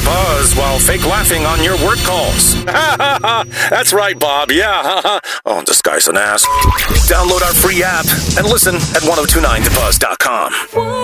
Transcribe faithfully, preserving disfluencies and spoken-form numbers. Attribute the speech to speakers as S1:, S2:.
S1: Buzz while fake laughing on your work calls. That's right, Bob. Yeah. Oh, this guy's an ass. Download our free app and listen at ten twenty-nine the buzz dot com.